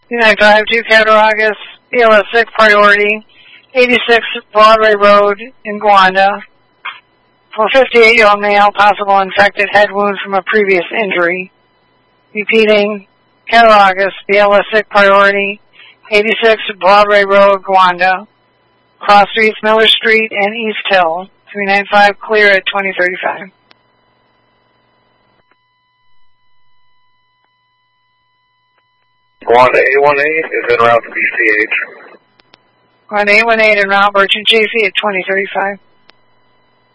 295 to Cattaraugus, BLS 6 priority, 86 Broadway Road in Gowanda. For 58-year-old male, possible infected head wound from a previous injury. Repeating, Cattaraugus, BLS 6 priority, 86 Broadway Road, Gowanda. Cross Streets, Miller Street, and East Hill. 395 clear at 2035. Gowanda 818 is en route to BCH. Gowanda 818 en route, Virgin JC at 2035.